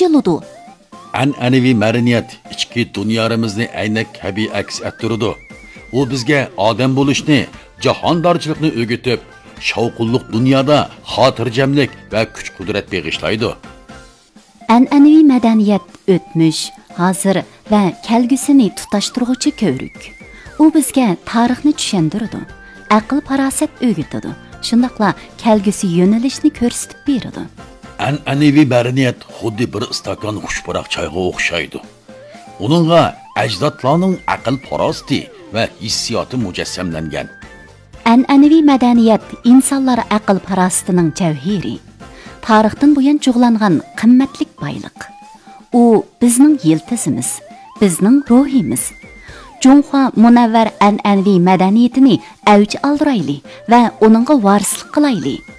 qo'shiladi. An'anaviy madaniyat ichki dunyomizni aynak kabi aks ettirdi. U bizga odam bo'lishni, jahondorchilikni o'rgatib, shavqulliq dunyoda xotirjamlik va kuch-qudrat bag'ishlaydi. An'anaviy madaniyat o'tmish, hozir va kelgusini tutashtiruvchi ko'rik. U bizga tarixni tushuntiradi, aql-farosat o'rgatadi, shundaqla kelgusi yo'nalishni ko'rsatib beradi. An'anaviy madaniyat xuddi bir stakon xushpuroq choyga o'xshaydi. Uningga ajdodlarning aql-farosati va hissiyoti mujassamlangan. An'anaviy madaniyat insonlar aql-farosatining javhiri. Tarixdan buyon cho'g'langan qimmatlik boyliq. U bizning yiltizimiz, bizning ruhimiz. Junxo munavvar an'anaviy madaniyatini avj oldirayli va uningga varislik qilayli.